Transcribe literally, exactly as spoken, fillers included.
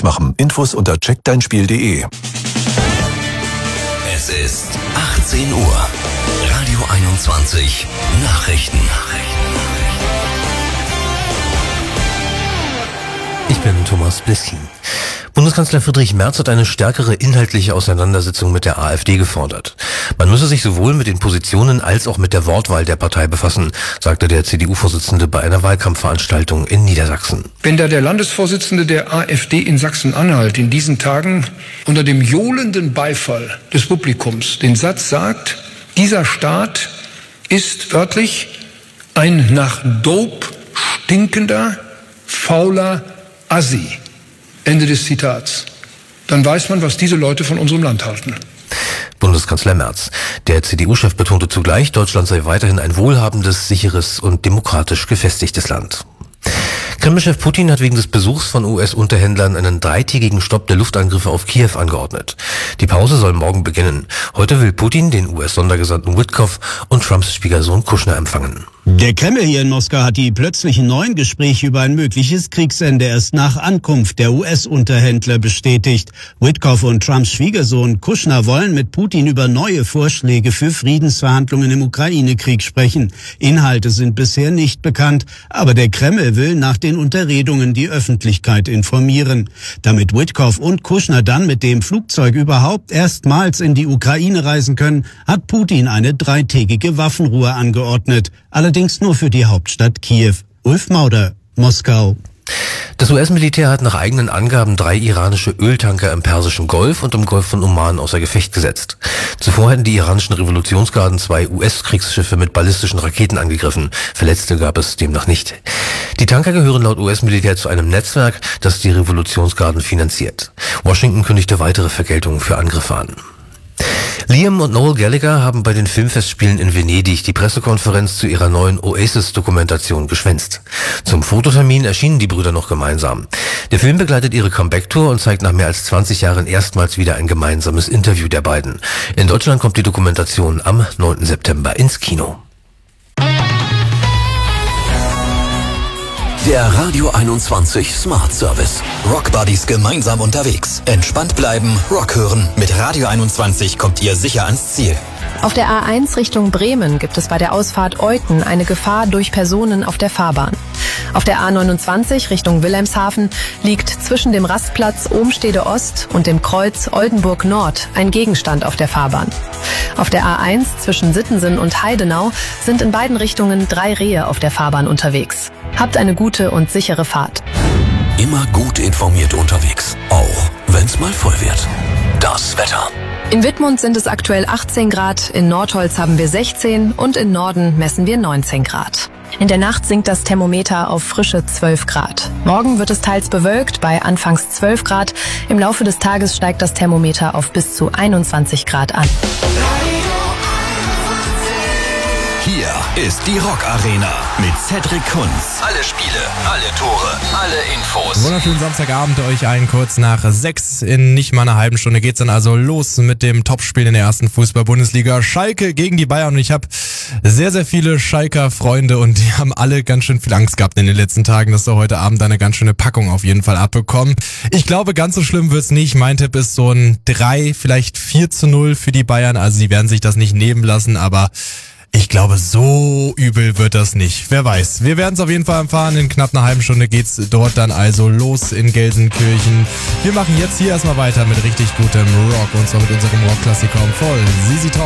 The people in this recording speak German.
mitmachen. Infos unter check dein spiel punkt de. Es ist achtzehn Uhr. Radio einundzwanzig. Nachrichten. Ich bin Thomas Bliskin. Bundeskanzler Friedrich Merz hat eine stärkere inhaltliche Auseinandersetzung mit der AfD gefordert. Man müsse sich sowohl mit den Positionen als auch mit der Wortwahl der Partei befassen, sagte der C D U-Vorsitzende bei einer Wahlkampfveranstaltung in Niedersachsen. Wenn da der Landesvorsitzende der AfD in Sachsen-Anhalt in diesen Tagen unter dem johlenden Beifall des Publikums den Satz sagt, dieser Staat ist wörtlich ein nach Dope stinkender, fauler Assi. Ende des Zitats. Dann weiß man, was diese Leute von unserem Land halten. Bundeskanzler Merz. Der C D U-Chef betonte zugleich, Deutschland sei weiterhin ein wohlhabendes, sicheres und demokratisch gefestigtes Land. Kreml-Chef Putin hat wegen des Besuchs von U S-Unterhändlern einen dreitägigen Stopp der Luftangriffe auf Kiew angeordnet. Die Pause soll morgen beginnen. Heute will Putin den U S-Sondergesandten Witkoff und Trumps Schwiegersohn Kushner empfangen. Der Kreml hier in Moskau hat die plötzlichen neuen Gespräche über ein mögliches Kriegsende erst nach Ankunft der U S-Unterhändler bestätigt. Witkoff und Trumps Schwiegersohn Kushner wollen mit Putin über neue Vorschläge für Friedensverhandlungen im Ukraine-Krieg sprechen. Inhalte sind bisher nicht bekannt, aber der Kreml will nach den Unterredungen die Öffentlichkeit informieren. Damit Witkoff und Kushner dann mit dem Flugzeug überhaupt erstmals in die Ukraine reisen können, hat Putin eine dreitägige Waffenruhe angeordnet. Allerdings nur für die Hauptstadt Kiew. Ulf Mauder, Moskau. Das U S-Militär hat nach eigenen Angaben drei iranische Öltanker im Persischen Golf und im Golf von Oman außer Gefecht gesetzt. Zuvor hätten die iranischen Revolutionsgarden zwei U S-Kriegsschiffe mit ballistischen Raketen angegriffen. Verletzte gab es demnach nicht. Die Tanker gehören laut U S-Militär zu einem Netzwerk, das die Revolutionsgarden finanziert. Washington kündigte weitere Vergeltungen für Angriffe an. Liam und Noel Gallagher haben bei den Filmfestspielen in Venedig die Pressekonferenz zu ihrer neuen Oasis-Dokumentation geschwänzt. Zum Fototermin erschienen die Brüder noch gemeinsam. Der Film begleitet ihre Comeback-Tour und zeigt nach mehr als zwanzig Jahren erstmals wieder ein gemeinsames Interview der beiden. In Deutschland kommt die Dokumentation am neunten September ins Kino. Der Radio einundzwanzig Smart Service. Rock Buddies gemeinsam unterwegs. Entspannt bleiben, Rock hören. Mit Radio einundzwanzig kommt ihr sicher ans Ziel. Auf der A eins Richtung Bremen gibt es bei der Ausfahrt Euten eine Gefahr durch Personen auf der Fahrbahn. Auf der A neunundzwanzig Richtung Wilhelmshaven liegt zwischen dem Rastplatz Ohmstede Ost und dem Kreuz Oldenburg Nord ein Gegenstand auf der Fahrbahn. Auf der A eins zwischen Sittensen und Heidenau sind in beiden Richtungen drei Rehe auf der Fahrbahn unterwegs. Habt eine gute und sichere Fahrt. Immer gut informiert unterwegs, auch wenn's mal voll wird. Das Wetter. In Wittmund sind es aktuell achtzehn Grad, in Nordholz haben wir sechzehn und in Norden messen wir neunzehn Grad. In der Nacht sinkt das Thermometer auf frische zwölf Grad. Morgen wird es teils bewölkt bei anfangs zwölf Grad. Im Laufe des Tages steigt das Thermometer auf bis zu einundzwanzig Grad an. Hier ist die Rock Arena mit Cedric Kunz. Alle Spiele, alle Tore, alle Infos. Wunderschönen Samstagabend euch allen. Kurz nach sechs in nicht mal einer halben Stunde geht's dann also los mit dem Topspiel in der ersten Fußball-Bundesliga. Schalke gegen die Bayern. Und ich habe sehr, sehr viele Schalker Freunde und die haben alle ganz schön viel Angst gehabt in den letzten Tagen, dass sie heute Abend eine ganz schöne Packung auf jeden Fall abbekommen. Ich glaube, ganz so schlimm wird's nicht. Mein Tipp ist so ein drei, vielleicht vier zu null für die Bayern. Also sie werden sich das nicht nehmen lassen, aber ich glaube, so übel wird das nicht. Wer weiß. Wir werden es auf jeden Fall erfahren. In knapp einer halben Stunde geht's dort dann also los in Gelsenkirchen. Wir machen jetzt hier erstmal weiter mit richtig gutem Rock und zwar mit unserem Rock-Klassiker voll. Sisi Top.